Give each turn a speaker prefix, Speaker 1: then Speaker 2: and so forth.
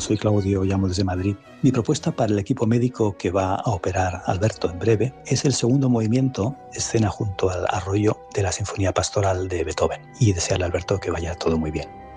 Speaker 1: soy Claudio, llamo desde Madrid. Mi propuesta para el equipo médico que va a operar a Alberto en breve es el segundo movimiento, escena junto al arroyo de la Sinfonía Pastoral de Beethoven. Y desearle a Alberto que vaya todo muy bien.